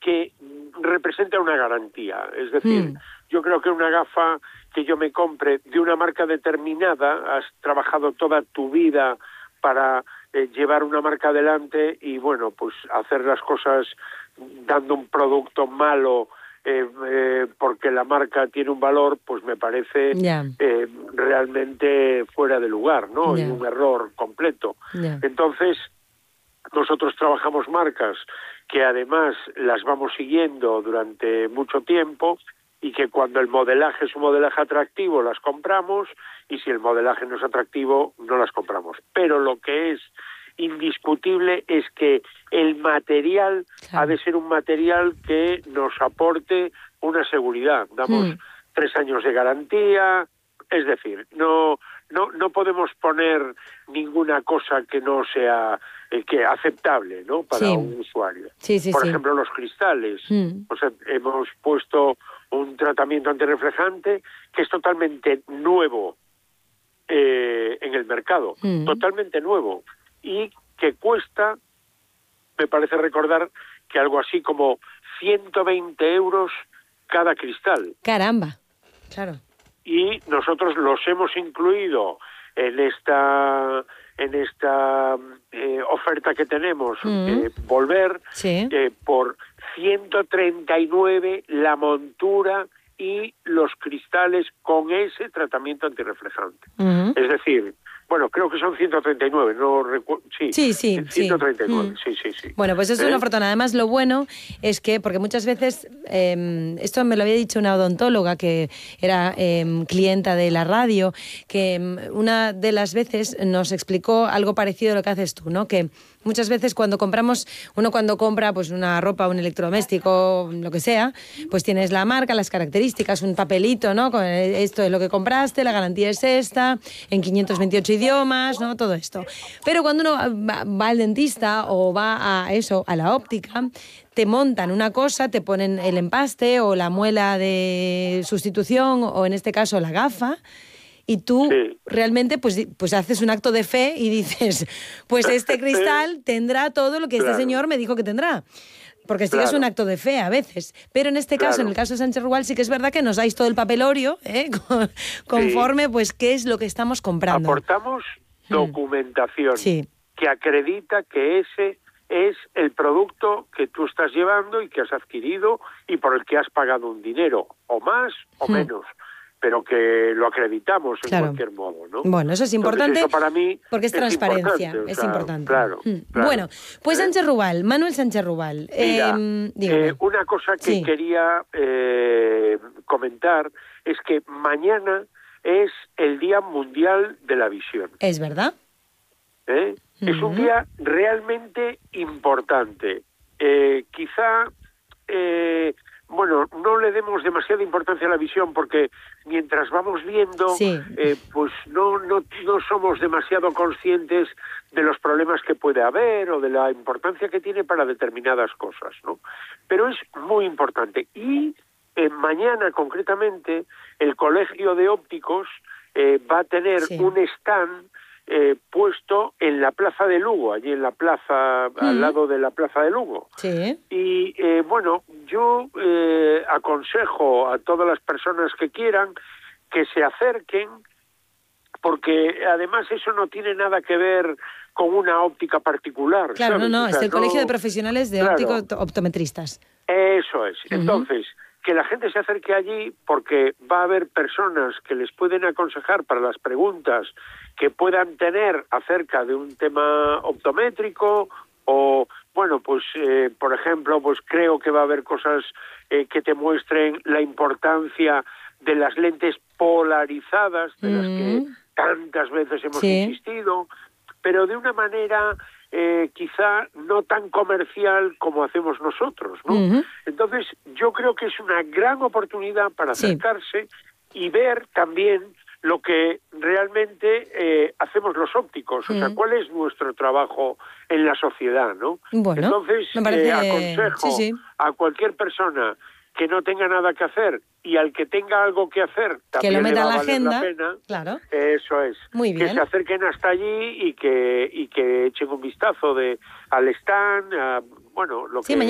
que representa una garantía. Es decir, yo creo que una gafa que yo me compre de una marca determinada, has trabajado toda tu vida para llevar una marca adelante y, bueno, pues hacer las cosas dando un producto malo porque la marca tiene un valor, pues me parece realmente fuera de lugar, ¿no? Y un error completo. Entonces, nosotros trabajamos marcas que además las vamos siguiendo durante mucho tiempo y que cuando el modelaje es un modelaje atractivo las compramos y si el modelaje no es atractivo no las compramos. Pero lo que es indiscutible es que el material ha de ser un material que nos aporte una seguridad. Damos 3 años de garantía, es decir, no podemos poner ninguna cosa que no sea que aceptable, ¿no? Para un usuario. Por ejemplo, los cristales. O sea, hemos puesto un tratamiento antirreflejante que es totalmente nuevo en el mercado, totalmente nuevo, y que cuesta, me parece recordar, que algo así como 120 euros cada cristal. ¡Caramba! Claro. Y nosotros los hemos incluido en esta oferta que tenemos, Volver, por 139 la montura y los cristales con ese tratamiento antirreflejante. Es decir, bueno, creo que son 139, no recuerdo. Sí, 139, sí. Bueno, pues eso es una fortuna. Además, lo bueno es que, porque muchas veces, esto me lo había dicho una odontóloga que era clienta de la radio, que una de las veces nos explicó algo parecido a lo que haces tú, ¿no? Que muchas veces cuando compra pues una ropa, un electrodoméstico, lo que sea, pues tienes la marca, las características, un papelito, ¿no? Con esto es lo que compraste, la garantía es esta, en 528 idiomas, ¿no? Todo esto. Pero cuando uno va al dentista o va a la óptica, te montan una cosa, te ponen el empaste o la muela de sustitución o en este caso la gafa. Y tú realmente pues haces un acto de fe y dices, pues este cristal tendrá todo lo que este señor me dijo que tendrá. Porque sí que es un acto de fe a veces. Pero en este caso, en el caso de Sánchez Rugal, sí que es verdad que nos dais todo el papelorio, conforme pues qué es lo que estamos comprando. Aportamos documentación que acredita que ese es el producto que tú estás llevando y que has adquirido y por el que has pagado un dinero, o más o menos. Pero que lo acreditamos en cualquier modo, ¿no? Bueno, eso es importante. Entonces, eso para mí porque es transparencia, es importante. Claro. Bueno, pues Sánchez Rugal, Manuel Sánchez Rugal. Mira, una cosa que quería comentar es que mañana es el Día Mundial de la Visión. ¿Es verdad? Es un día realmente importante. Quizá... bueno, no le demos demasiada importancia a la visión porque mientras vamos viendo, pues no somos demasiado conscientes de los problemas que puede haber o de la importancia que tiene para determinadas cosas, ¿no? Pero es muy importante. Y mañana, concretamente, el Colegio de Ópticos va a tener un stand puesto en la Plaza de Lugo, allí en la plaza, al lado de la Plaza de Lugo. Y bueno, yo aconsejo a todas las personas que quieran que se acerquen, porque además eso no tiene nada que ver con una óptica particular. Claro, ¿sabes? no, es el Colegio de Profesionales de Ópticos Optometristas. Eso es. Entonces, que la gente se acerque allí porque va a haber personas que les pueden aconsejar para las preguntas que puedan tener acerca de un tema optométrico o, bueno, pues, por ejemplo, pues creo que va a haber cosas que te muestren la importancia de las lentes polarizadas, de las que tantas veces hemos insistido, pero de una manera quizá no tan comercial como hacemos nosotros, ¿no? Entonces, yo creo que es una gran oportunidad para acercarse y ver también lo que realmente hacemos los ópticos, o sea, cuál es nuestro trabajo en la sociedad, ¿no? Bueno, entonces, aconsejo a cualquier persona que no tenga nada que hacer y al que tenga algo que hacer también que lo meta le va en la a valer agenda, la pena. Claro. Eso es. Muy bien. Que se acerquen hasta allí y que echen un vistazo al stand, bueno, lo que